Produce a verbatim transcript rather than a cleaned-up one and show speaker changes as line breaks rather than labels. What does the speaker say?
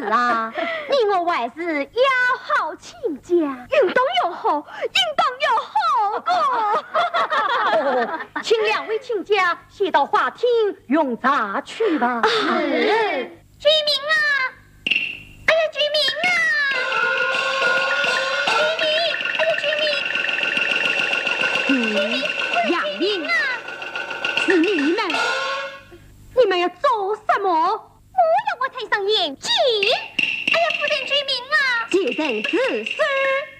是啊，你我还是要好亲家，运动又好，运动又好过。请两位亲家先到花厅用茶去吧。
是，居民啊！哎呀，居民啊！居民，哎呀，居民！居民，
杨明
啊！
是你们，你们要做什么？
我要我戴上眼镜。哎呀，夫人，居民啊！
既然此事。